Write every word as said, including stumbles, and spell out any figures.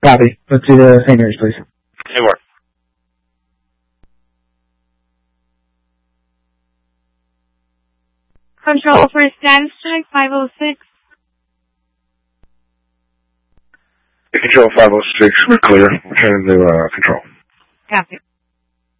Copy. Let's see the Saint Mary's, please. Hey, work. Control for status check five oh six. Control five oh six, we're clear. Returning to uh, control. Copy.